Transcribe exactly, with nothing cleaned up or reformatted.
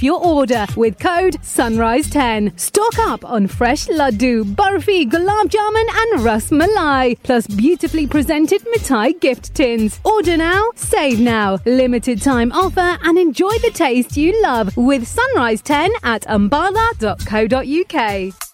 off your order with code sunrise ten. Stock up on fresh laddu, barfi, gulab jamun and ras malai, plus beautifully presented mithai gift tins. Order now, save now. Limited time offer and enjoy the taste you love with Sunrise ten at ambala dot co dot uk.